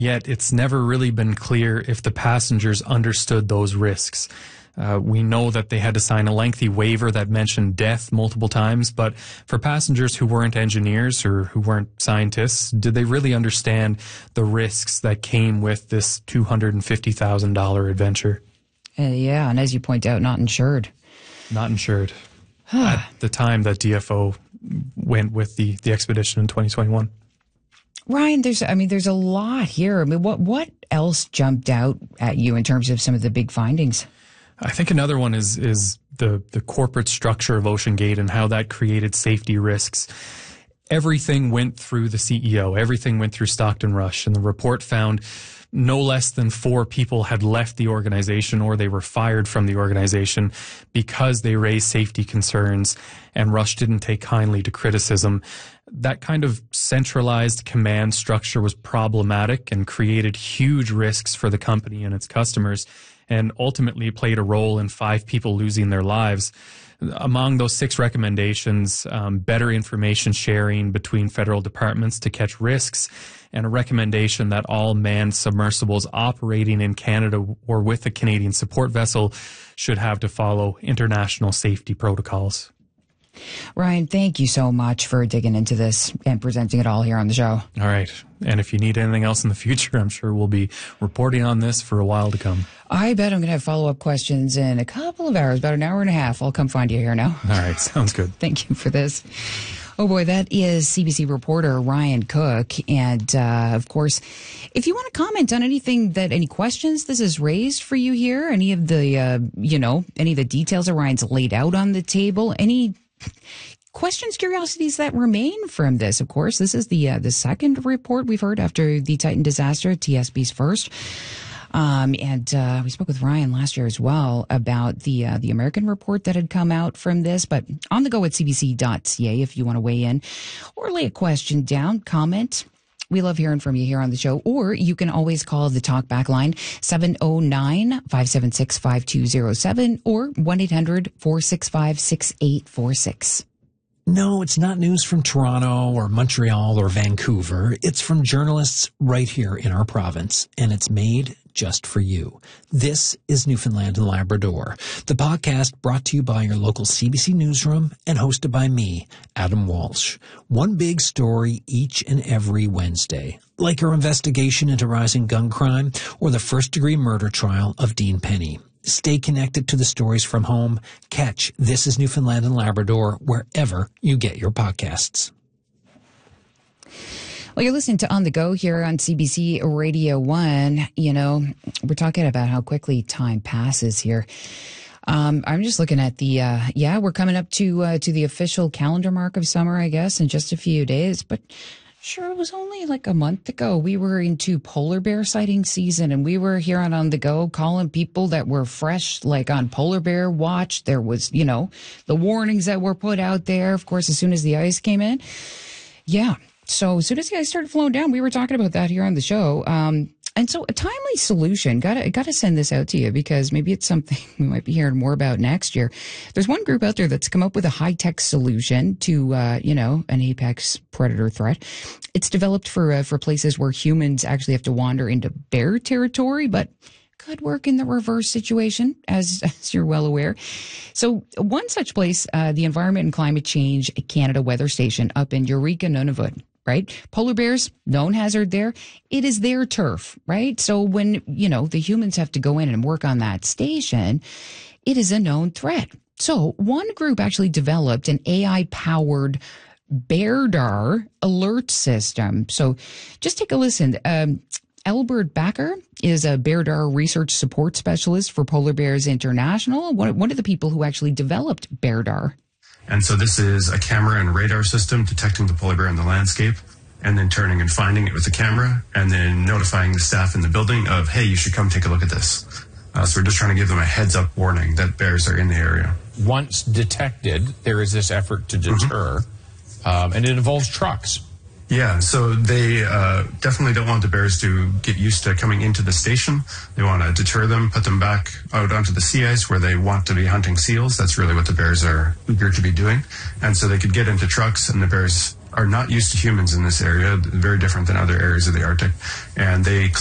Yet it's never really been clear if the passengers understood those risks. We know that they had to sign a lengthy waiver that mentioned death multiple times, but for passengers who weren't engineers or who weren't scientists, did they really understand the risks that came with this $250,000 adventure? Yeah, and as you point out, not insured. Not insured. At the time that DFO went with the expedition in 2021. Ryan, there's a lot here. I mean, what else jumped out at you in terms of some of the big findings? I think another one is the corporate structure of OceanGate and how that created safety risks. Everything went through the CEO. Everything went through Stockton Rush. And the report found no less than 4 people had left the organization or they were fired from the organization because they raised safety concerns, and Rush didn't take kindly to criticism. That kind of centralized command structure was problematic and created huge risks for the company and its customers, and ultimately played a role in 5 people losing their lives. Among those 6 recommendations, better information sharing between federal departments to catch risks, and a recommendation that all manned submersibles operating in Canada or with a Canadian support vessel should have to follow international safety protocols. Ryan, thank you so much for digging into this and presenting it all here on the show. All right. And if you need anything else in the future, I'm sure we'll be reporting on this for a while to come. I bet I'm going to have follow-up questions in a couple of hours, about an hour and a half. I'll come find you here now. All right. Sounds good. Thank you for this. Oh, boy, that is CBC reporter Ryan Cook. And, of course, if you want to comment on any questions this has raised for you here, any of the, any of the details that Ryan's laid out on the table, any questions, curiosities that remain from this, of course, this is the second report we've heard after the Titan disaster, TSB's first. We spoke with Ryan last year as well about the American report that had come out from this, but on the go at cbc.ca if you want to weigh in or lay a question down, comment. We love hearing from you here on the show, or you can always call the talkback line 709-576-5207 or 1-800-465-6846. No, it's not news from Toronto or Montreal or Vancouver. It's from journalists right here in our province, and it's made just for you. This is Newfoundland and Labrador, the podcast brought to you by your local CBC newsroom and hosted by me, Adam Walsh. One big story each and every Wednesday, like our investigation into rising gun crime or the first-degree murder trial of Dean Penny. Stay connected to the stories from home. Catch This is Newfoundland and Labrador wherever you get your podcasts. Well, you're listening to On the Go here on CBC Radio 1. You know, we're talking about how quickly time passes here. I'm just looking at we're coming up to the official calendar mark of summer, I guess, in just a few days. But sure, it was only like a month ago. We were into polar bear sighting season, and we were here on the Go calling people that were fresh, like on polar bear watch. There was, the warnings that were put out there, of course, as soon as the ice came in. Yeah. So as soon as the ice started flowing down, we were talking about that here on the show. And so a timely solution, gotta send this out to you because maybe it's something we might be hearing more about next year. There's one group out there that's come up with a high-tech solution to, an apex predator threat. It's developed for places where humans actually have to wander into bear territory, but could work in the reverse situation, as you're well aware. So one such place, the Environment and Climate Change Canada Weather Station up in Eureka, Nunavut. Right? Polar bears, known hazard there. It is their turf, right? So when, the humans have to go in and work on that station, it is a known threat. So one group actually developed an AI-powered BEARDAR alert system. So just take a listen. Albert Backer is a BEARDAR research support specialist for Polar Bears International, one of the people who actually developed BEARDAR. And so this is a camera and radar system detecting the polar bear in the landscape and then turning and finding it with the camera and then notifying the staff in the building of, hey, you should come take a look at this. So we're just trying to give them a heads-up warning that bears are in the area. Once detected, there is this effort to deter, and it involves trucks. Yeah, so they definitely don't want the bears to get used to coming into the station. They want to deter them, put them back out onto the sea ice where they want to be hunting seals. That's really what the bears are eager to be doing. And so they could get into trucks and the bears are not used to humans in this area, very different than other areas of the Arctic, and they